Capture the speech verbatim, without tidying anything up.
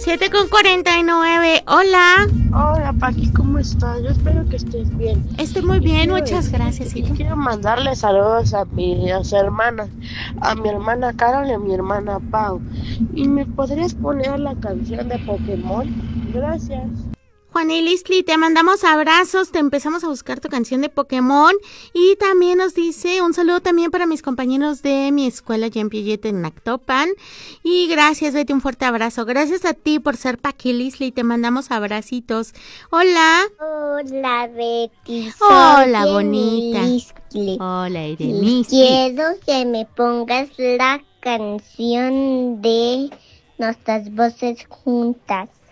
siete con cuarenta y nueve. Hola. Hola, Paqui, ¿cómo estás? Yo espero que estés bien. Estoy muy bien, muchas gracias. Y ¿Y tú? quiero mandarle saludos a mis hermanas, a mi hermana Carol y a mi hermana Pau. ¿Y me podrías poner la canción de Pokémon? Gracias. Juan y Listli, te mandamos abrazos, te empezamos a buscar tu canción de Pokémon y también nos dice un saludo también para mis compañeros de mi escuela Jean Piaget en Nactopan y gracias, Betty, un fuerte abrazo. Gracias a ti por ser Paqui Listli, te mandamos abracitos. Hola. Hola, Betty. Hola, Soy bonita. Enisli. Hola, Y Erenisli. quiero que me pongas la canción de Nuestras Voces Juntas.